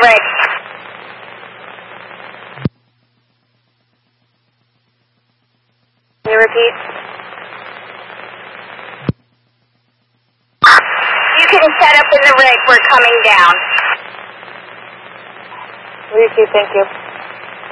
rig. Can you repeat? You can set up in the rig. We're coming down. Thank you.